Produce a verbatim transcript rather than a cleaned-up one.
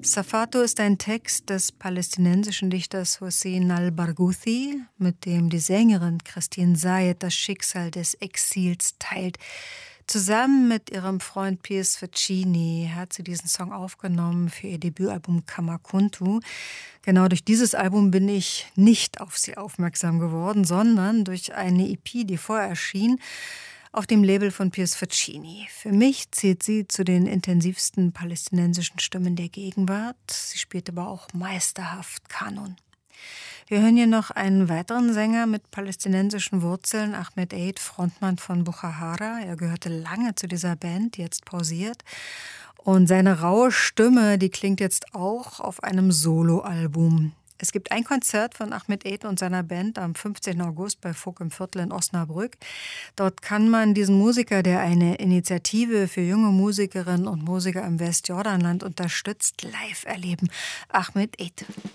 Safato ist ein Text des palästinensischen Dichters Hossein al-Barghouthi, mit dem die Sängerin Christine Zayed das Schicksal des Exils teilt. Zusammen mit ihrem Freund Piers Faccini hat sie diesen Song aufgenommen für ihr Debütalbum Kamakuntu. Genau durch dieses Album bin ich nicht auf sie aufmerksam geworden, sondern durch eine E P, die vorher erschien, auf dem Label von Piers Faccini. Für mich zählt sie zu den intensivsten palästinensischen Stimmen der Gegenwart. Sie spielt aber auch meisterhaft Kanon. Wir hören hier noch einen weiteren Sänger mit palästinensischen Wurzeln, Ahmed Eid, Frontmann von Boukhahara. Er gehörte lange zu dieser Band, die jetzt pausiert. Und seine raue Stimme, die klingt jetzt auch auf einem Soloalbum. Es gibt ein Konzert von Ahmed Eid und seiner Band am fünfzehnten August bei Folk im Viertel in Osnabrück. Dort kann man diesen Musiker, der eine Initiative für junge Musikerinnen und Musiker im Westjordanland unterstützt, live erleben. Ahmed Eid.